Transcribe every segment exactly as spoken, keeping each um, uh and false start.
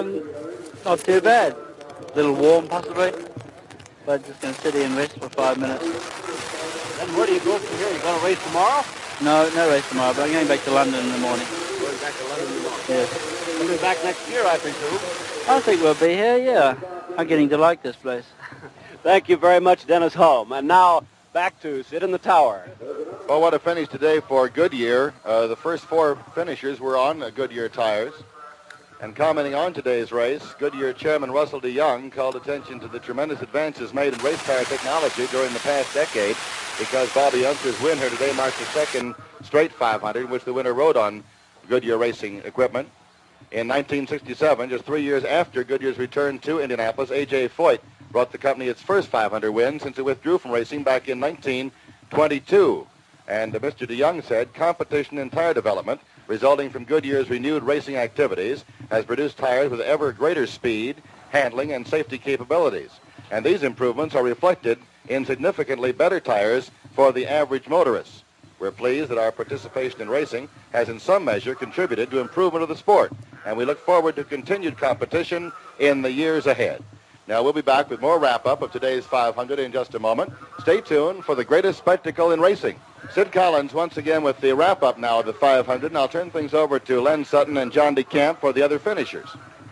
Um, not too bad. A little warm, possibly. But just going to sit here and rest for five minutes. Then where do you go from here? You going to race tomorrow? No, no race tomorrow, but I'm going back to London in the morning. Going back to London tomorrow? Yes. Coming back next year, I presume. I think we'll be here, yeah. I'm getting to like this place. Thank you very much, Dennis Hulme. And now, back to Sid in the Tower. Well, what a finish today for Goodyear. Uh, the first four finishers were on uh, Goodyear tires. And commenting on today's race, Goodyear Chairman Russell DeYoung called attention to the tremendous advances made in race car technology during the past decade, because Bobby Unser's win here today marks the second straight five hundred in which the winner rode on Goodyear racing equipment. In nineteen sixty-seven, just three years after Goodyear's return to Indianapolis, A J Foyt brought the company its first five hundred win since it withdrew from racing back in nineteen twenty-two. And uh, Mister DeYoung said competition in tire development resulting from Goodyear's renewed racing activities has produced tires with ever greater speed, handling, and safety capabilities. And these improvements are reflected in significantly better tires for the average motorist. We're pleased that our participation in racing has in some measure contributed to improvement of the sport, and we look forward to continued competition in the years ahead. Now, we'll be back with more wrap-up of today's five hundred in just a moment. Stay tuned for the greatest spectacle in racing. Sid Collins once again with the wrap-up now of the five hundred, and I'll turn things over to Len Sutton and John DeCamp for the other finishers.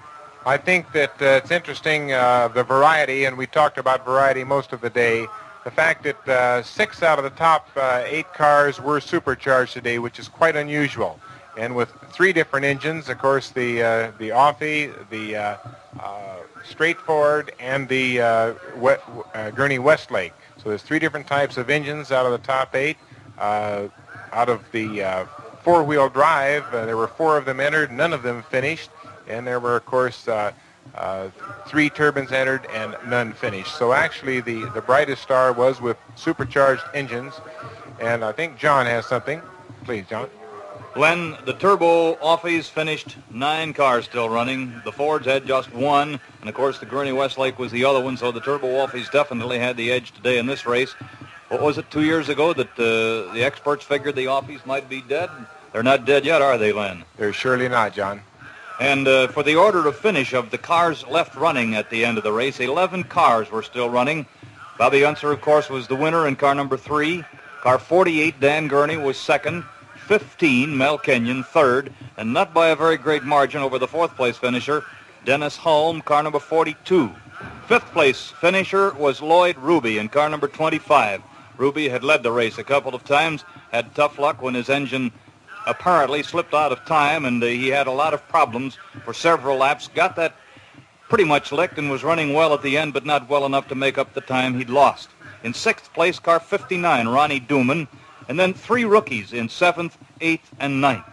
I think that uh, it's interesting, uh, the variety, and we talked about variety most of the day. The fact that uh, six out of the top uh, eight cars were supercharged today, which is quite unusual. And with three different engines, of course, the uh, the Offie, the uh, uh, Straightforward, and the uh, we- uh, Gurney Westlake. So there's three different types of engines out of the top eight. Uh, out of the uh, four-wheel drive, uh, there were four of them entered, none of them finished. And there were, of course, uh, uh, three turbines entered and none finished. So actually the, the brightest star was with supercharged engines. And I think John has something. Please, John. Glenn, the Turbo Offies finished nine cars still running. The Fords had just one. And, of course, the Gurney Westlake was the other one. So the Turbo Offies definitely had the edge today in this race. What was it, two years ago that uh, the experts figured the Offies might be dead? They're not dead yet, are they, Len? They're surely not, John. And uh, for the order of finish of the cars left running at the end of the race, eleven cars were still running. Bobby Unser, of course, was the winner in car number three. Car forty-eight, Dan Gurney, was second. fifteen, Mel Kenyon, third. And not by a very great margin over the fourth-place finisher, Dennis Hulme, car number forty-two. Fifth-place finisher was Lloyd Ruby in car number twenty-five. Ruby had led the race a couple of times, had tough luck when his engine apparently slipped out of time, and uh, he had a lot of problems for several laps. Got that pretty much licked and was running well at the end, but not well enough to make up the time he'd lost. In sixth place, car fifty-nine, Ronnie Duman, and then three rookies in seventh, eighth, and ninth.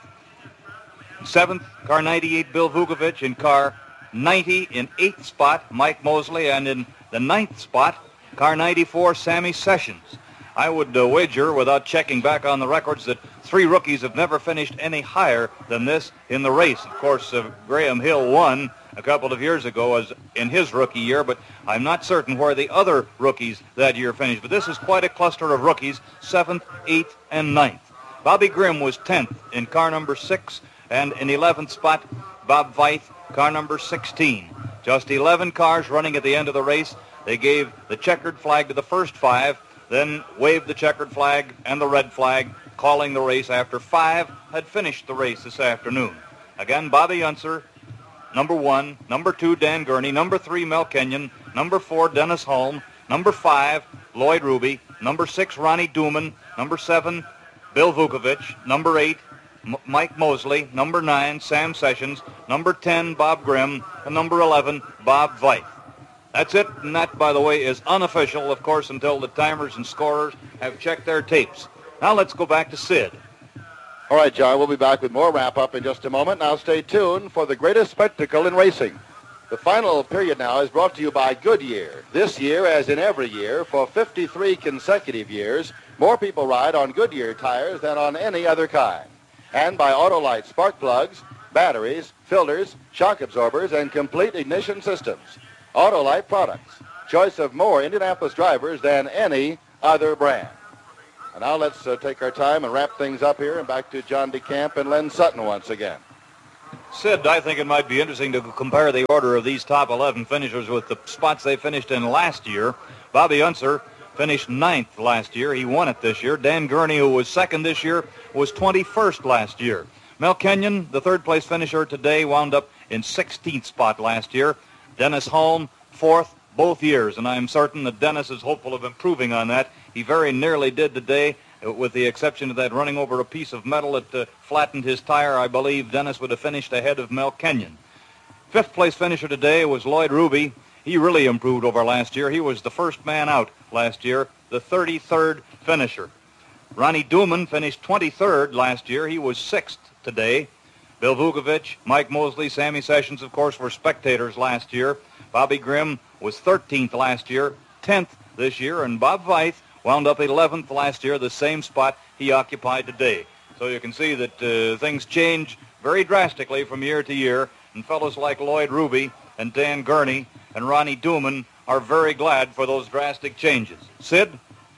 Seventh, car ninety-eight, Bill Vukovich. In car ninety, in eighth spot, Mike Mosley, and in the ninth spot, car ninety-four, Sammy Sessions. I would uh, wager, without checking back on the records, that three rookies have never finished any higher than this in the race. Of course, uh, Graham Hill won a couple of years ago as in his rookie year, but I'm not certain where the other rookies that year finished. But this is quite a cluster of rookies, seventh, eighth, and ninth. Bobby Grimm was tenth in car number six, and in eleventh spot, Bob Veith, car number sixteen. Just eleven cars running at the end of the race. They gave the checkered flag to the first five, then waved the checkered flag and the red flag, calling the race after five had finished the race this afternoon. Again, Bobby Unser, number one. Number two, Dan Gurney. Number three, Mel Kenyon. Number four, Dennis Hulme. Number five, Lloyd Ruby. Number six, Ronnie Duman. Number seven, Bill Vukovich. Number eight, M- Mike Mosley. Number nine, Sam Sessions. Number ten, Bob Grimm. And number eleven, Bob Veith. That's it, and that, by the way, is unofficial, of course, until the timers and scorers have checked their tapes. Now let's go back to Sid. All right, John, we'll be back with more wrap-up in just a moment. Now stay tuned for the greatest spectacle in racing. The final period now is brought to you by Goodyear. This year, as in every year, for fifty-three consecutive years, more people ride on Goodyear tires than on any other kind. And by Autolite spark plugs, batteries, filters, shock absorbers, and complete ignition systems. Autolite products, choice of more Indianapolis drivers than any other brand. And now let's uh, take our time and wrap things up here and back to John DeCamp and Len Sutton once again. Sid, I think it might be interesting to compare the order of these top eleven finishers with the spots they finished in last year. Bobby Unser finished ninth last year. He won it this year. Dan Gurney, who was second this year, was twenty-first last year. Mel Kenyon, the third-place finisher today, wound up in sixteenth spot last year. Dennis Holm, fourth, both years, and I'm certain that Dennis is hopeful of improving on that. He very nearly did today, with the exception of that running over a piece of metal that uh, flattened his tire. I believe Dennis would have finished ahead of Mel Kenyon. Fifth-place finisher today was Lloyd Ruby. He really improved over last year. He was the first man out last year, the thirty-third finisher. Ronnie Duman finished twenty-third last year. He was sixth today. Bill Vukovich, Mike Mosley, Sammy Sessions, of course, were spectators last year. Bobby Grimm was thirteenth last year, tenth this year, and Bob Veith wound up eleventh last year, the same spot he occupied today. So you can see that uh, things change very drastically from year to year, and fellows like Lloyd Ruby and Dan Gurney and Ronnie Duman are very glad for those drastic changes. Sid?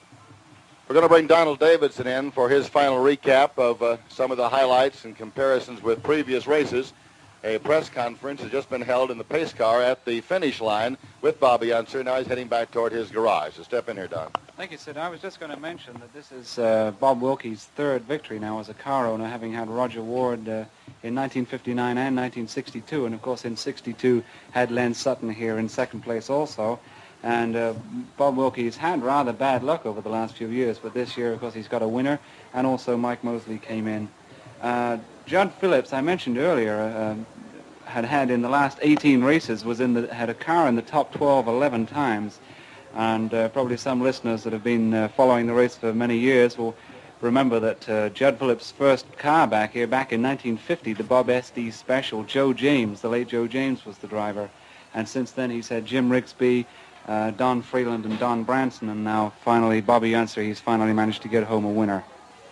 We're going to bring Donald Davidson in for his final recap of uh, some of the highlights and comparisons with previous races. A press conference has just been held in the pace car at the finish line with Bobby Unser. Now he's heading back toward his garage. So step in here, Don. Thank you, Sid. I was just going to mention that this is uh, Bob Wilkie's third victory now as a car owner, having had Roger Ward uh, in nineteen fifty-nine and nineteen sixty-two, and of course in sixty-two had Len Sutton here in second place also. And uh, Bob Wilkie's had rather bad luck over the last few years, but this year, of course, he's got a winner, and also Mike Mosley came in. Uh, Judd Phillips, I mentioned earlier, uh, had had in the last eighteen races, was in the had a car in the top twelve eleven times, and uh, probably some listeners that have been uh, following the race for many years will remember that uh, Judd Phillips' first car back here, back in nineteen fifty, the Bob Estes Special, Joe James, the late Joe James, was the driver, and since then he's had Jim Rigsby, uh, Don Freeland, and Don Branson, and now finally Bobby Unser. He's finally managed to get home a winner.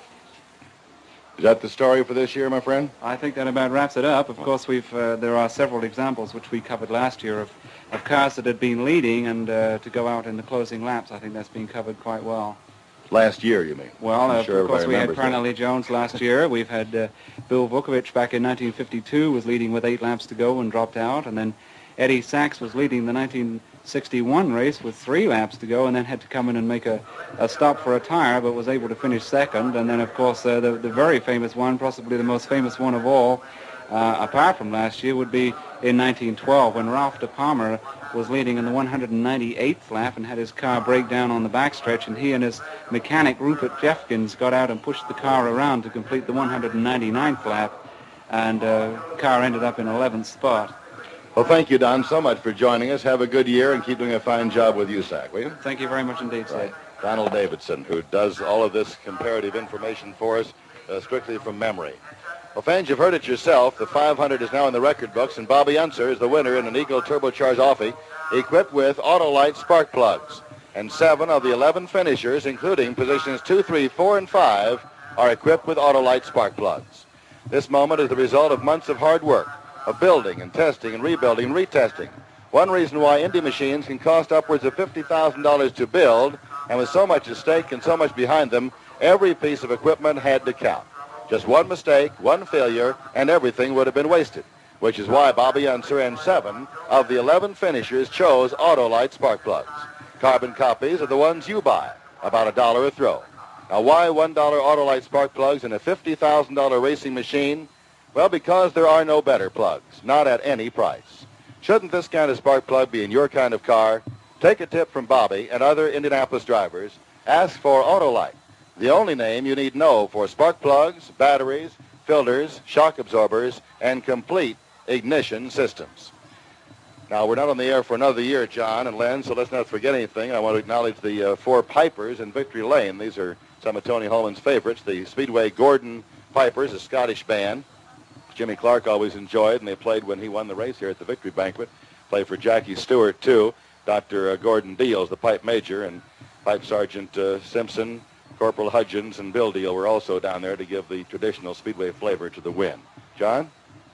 Is that the story for this year, my friend? I think that about wraps it up. Of course, we've uh, there are several examples which we covered last year of, of cars that had been leading and uh, to go out in the closing laps. I think that's been covered quite well. Last year, you mean? Well, uh, sure of course, we had remembers that. Parnelli Jones last year. We've had uh, Bill Vukovich back in nineteen fifty-two, was leading with eight laps to go and dropped out. And then Eddie Sachs was leading the nineteen sixty-one race with three laps to go and then had to come in and make a, a stop for a tire, but was able to finish second. And then, of course, uh, the, the very famous one, possibly the most famous one of all, uh, apart from last year, would be in nineteen twelve when Ralph De Palma was leading in the one hundred ninety-eighth lap and had his car break down on the backstretch, and he and his mechanic Rupert Jeffkins got out and pushed the car around to complete the one hundred ninety-ninth lap, and uh, the car ended up in eleventh spot. Well, thank you, Don, so much for joining us. Have a good year and keep doing a fine job with U S A C, will you? Thank you very much indeed, Sid. Right. Donald Davidson, who does all of this comparative information for us uh, strictly from memory. Well, fans, you've heard it yourself. The five hundred is now in the record books, and Bobby Unser is the winner in an Eagle turbocharged Offie equipped with Autolite spark plugs. And seven of the eleven finishers, including positions two, three, four, and five, are equipped with Autolite spark plugs. This moment is the result of months of hard work, of building and testing and rebuilding and retesting. One reason why Indy machines can cost upwards of fifty thousand dollars to build, and with so much at stake and so much behind them, every piece of equipment had to count. Just one mistake, one failure, and everything would have been wasted, which is why Bobby Unser and seven of the eleven finishers chose Autolite spark plugs. Carbon copies are the ones you buy, about a dollar a throw. Now, why one dollar Autolite spark plugs in a fifty thousand dollars racing machine? Well, because there are no better plugs, not at any price. Shouldn't this kind of spark plug be in your kind of car? Take a tip from Bobby and other Indianapolis drivers. Ask for Autolite, the only name you need know for spark plugs, batteries, filters, shock absorbers, and complete ignition systems. Now, we're not on the air for another year, John and Len, so let's not forget anything. I want to acknowledge the uh, four Pipers in Victory Lane. These are some of Tony Holman's favorites. The Speedway Gordon Pipers, a Scottish band. Jimmy Clark always enjoyed, and they played when he won the race here at the Victory Banquet. Played for Jackie Stewart, too. Doctor Uh, Gordon Deals, the pipe major, and Pipe Sergeant uh, Simpson, Corporal Hudgens, and Bill Deal were also down there to give the traditional Speedway flavor to the win. John?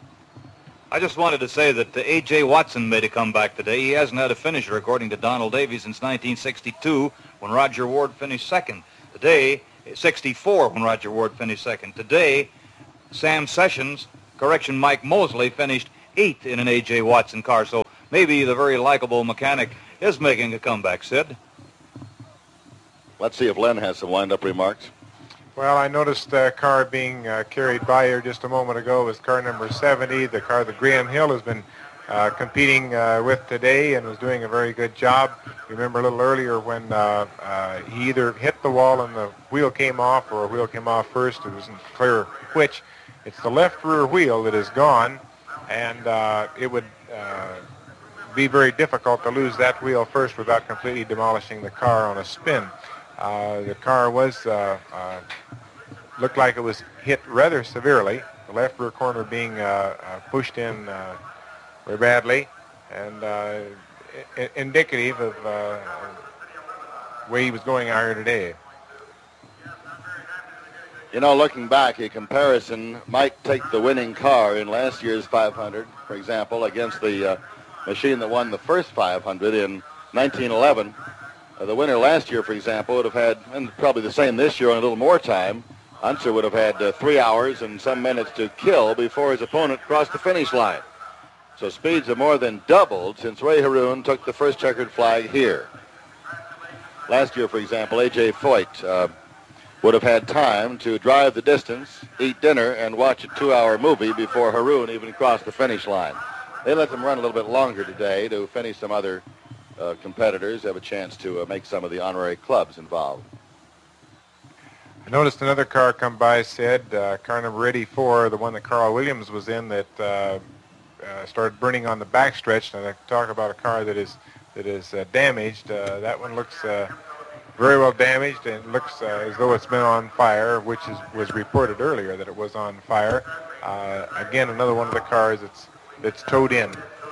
I just wanted to say that uh, A J. Watson made a comeback today. He hasn't had a finisher, according to Donald Davies, since nineteen sixty-two, when Roger Ward finished second. Today, sixty-four, when Roger Ward finished second. Today, Sam Sessions correction, Mike Mosley finished eighth in an A J Watson car. So maybe the very likable mechanic is making a comeback, Sid. Let's see if Len has some wind-up remarks. Well, I noticed a car being uh, carried by here just a moment ago. It was car number seventy, the car that Graham Hill has been uh, competing uh, with today and was doing a very good job. You remember a little earlier when uh, uh, he either hit the wall and the wheel came off, or a wheel came off first. It wasn't clear which. It's the left rear wheel that is gone, and uh, it would uh, be very difficult to lose that wheel first without completely demolishing the car on a spin. Uh, the car was uh, uh, looked like it was hit rather severely. The left rear corner being uh, uh, pushed in uh, very badly, and uh, I- indicative of uh, the way he was going out here today. You know, looking back, a comparison might take the winning car in last year's five hundred, for example, against the uh, machine that won the first five hundred in nineteen eleven. Uh, the winner last year, for example, would have had, and probably the same this year, and a little more time. Unser would have had uh, three hours and some minutes to kill before his opponent crossed the finish line. So speeds have more than doubled since Ray Haroon took the first checkered flag here. Last year, for example, A J Foyt uh, would have had time to drive the distance, eat dinner, and watch a two-hour movie before Haroon even crossed the finish line. They let them run a little bit longer today to finish some other Uh, competitors, have a chance to uh, make some of the honorary clubs involved. I noticed another car come by, Sid, uh, car number eighty-four, the one that Carl Williams was in, that uh, uh, started burning on the backstretch. And I talk about a car that is that is uh, damaged. Uh, that one looks uh, very well damaged, and it looks uh, as though it's been on fire, which is, was reported earlier that it was on fire. Uh, again, another one of the cars that's that's towed in.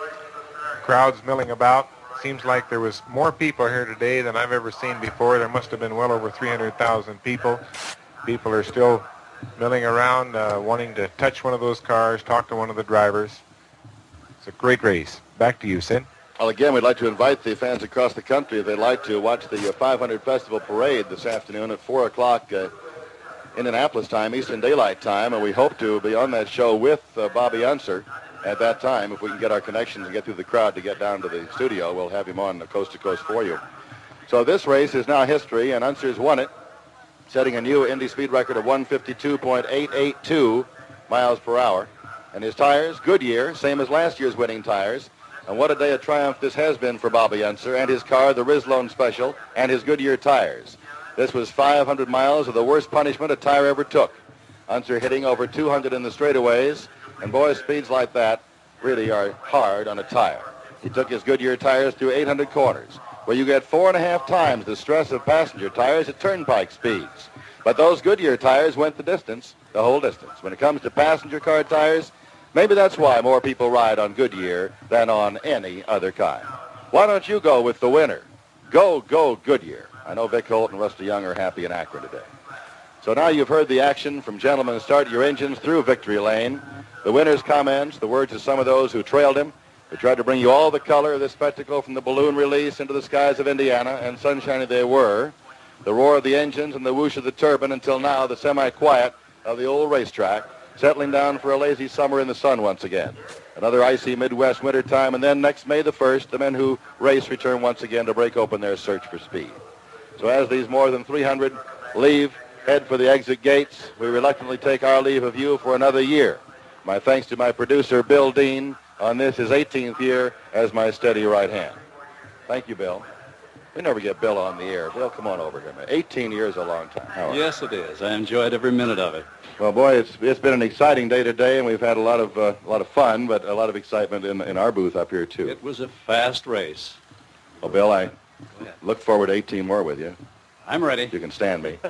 Crowds milling about. Seems like there was more people here today than I've ever seen before. There must have been well over three hundred thousand people. People are still milling around, uh, wanting to touch one of those cars, talk to one of the drivers. It's a great race. Back to you, Sid. Well, again, we'd like to invite the fans across the country, if they'd like to, watch the uh, five hundred Festival Parade this afternoon at four o'clock uh, Indianapolis time, Eastern Daylight Time, and we hope to be on that show with uh, Bobby Unser at that time. If we can get our connections and get through the crowd to get down to the studio, we'll have him on the coast to coast for you. So this race is now history, and Unser's won it, setting a new Indy speed record of one fifty-two point eight eight two miles per hour. And his tires, Goodyear, same as last year's winning tires. And what a day of triumph this has been for Bobby Unser and his car, the Rislone Special, and his Goodyear tires. This was five hundred miles of the worst punishment a tire ever took. Unser hitting over two hundred in the straightaways. And boy, speeds like that really are hard on a tire. He took his Goodyear tires through eight hundred corners, where you get four and a half times the stress of passenger tires at turnpike speeds. But those Goodyear tires went the distance, the whole distance. When it comes to passenger car tires, maybe that's why more people ride on Goodyear than on any other kind. Why don't you go with the winner? Go, go, Goodyear. I know Vic Holt and Rusty Young are happy in Akron today. So now you've heard the action from Gentlemen Start Your Engines through Victory Lane. The winner's comments, the words of some of those who trailed him. We tried to bring you all the color of this spectacle from the balloon release into the skies of Indiana, and sunshiny they were. The roar of the engines and the whoosh of the turbine until now, the semi-quiet of the old racetrack, settling down for a lazy summer in the sun once again. Another icy Midwest winter time, and then next May the first, the men who race return once again to break open their search for speed. So as these more than three hundred leave, head for the exit gates, we reluctantly take our leave of you for another year. My thanks to my producer, Bill Dean, on this, his eighteenth year as my steady right hand. Thank you, Bill. We never get Bill on the air. Bill, come on over here, man. eighteen years is a long time. How are Yes, it is. I enjoyed every minute of it. Well, boy, it's it's been an exciting day today, and we've had a lot of uh, a lot of fun, but a lot of excitement in in our booth up here too. It was a fast race. Well, Bill, I look forward to eighteen more with you. I'm ready. You can stand me.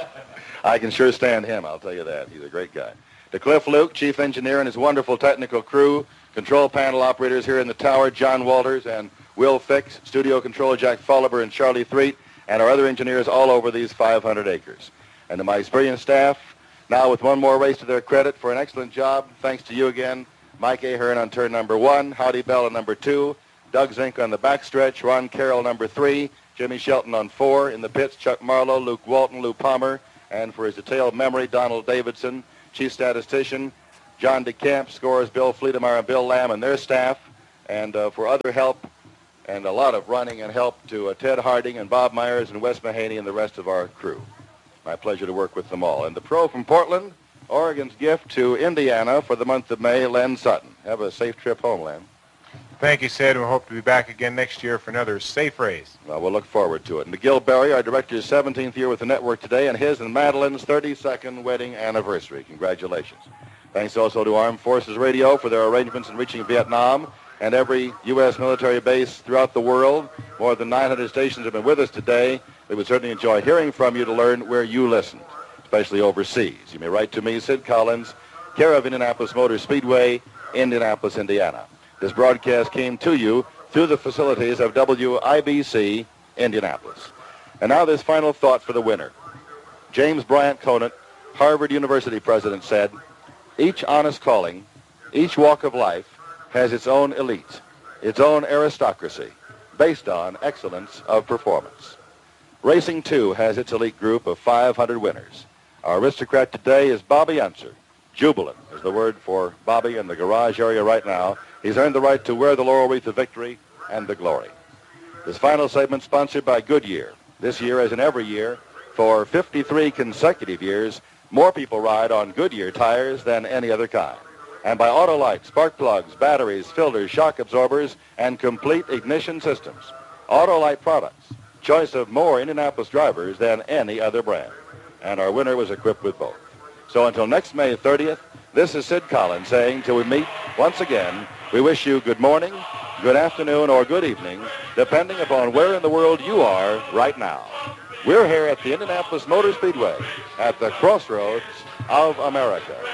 I can sure stand him, I'll tell you that. He's a great guy. To Cliff Luke, chief engineer, and his wonderful technical crew, control panel operators here in the tower, John Walters and Will Fix, studio controller Jack Folliver and Charlie Threet, and our other engineers all over these five hundred acres. And to my experienced staff, now with one more race to their credit for an excellent job, thanks to you again, Mike Ahern on turn number one, Howdy Bell on number two, Doug Zink on the backstretch, Ron Carroll number three, Jimmy Shelton on four, in the pits, Chuck Marlowe, Luke Walton, Lou Palmer, and for his detailed memory, Donald Davidson, chief statistician, John DeCamp, Scores, Bill Fleetemeyer, and Bill Lamb and their staff, and uh, for other help and a lot of running and help to uh, Ted Harding and Bob Myers and Wes Mahaney and the rest of our crew. My pleasure to work with them all. And the pro from Portland, Oregon's gift to Indiana for the month of May, Len Sutton. Have a safe trip home, Len. Thank you, Sid. We hope to be back again next year for another safe race. Well, we'll look forward to it. And to Gil Berry, our director's seventeenth year with the network today, and his and Madeline's thirty-second wedding anniversary. Congratulations. Thanks also to Armed Forces Radio for their arrangements in reaching Vietnam and every U S military base throughout the world. More than nine hundred stations have been with us today. We would certainly enjoy hearing from you to learn where you listened, especially overseas. You may write to me, Sid Collins, care of Indianapolis Motor Speedway, Indianapolis, Indiana. This broadcast came to you through the facilities of W I B C, Indianapolis. And now this final thought for the winner. James Bryant Conant, Harvard University president, said, each honest calling, each walk of life has its own elite, its own aristocracy, based on excellence of performance. Racing, too, has its elite group of five hundred winners. Our aristocrat today is Bobby Unser. Jubilant is the word for Bobby in the garage area right now. He's earned the right to wear the laurel wreath of victory and the glory. This final segment sponsored by Goodyear. This year, as in every year, for fifty-three consecutive years, more people ride on Goodyear tires than any other kind. And by Autolite, spark plugs, batteries, filters, shock absorbers, and complete ignition systems. Autolite products, choice of more Indianapolis drivers than any other brand. And our winner was equipped with both. So until next May thirtieth, this is Sid Collins saying till we meet once again, we wish you good morning, good afternoon, or good evening, depending upon where in the world you are right now. We're here at the Indianapolis Motor Speedway at the crossroads of America.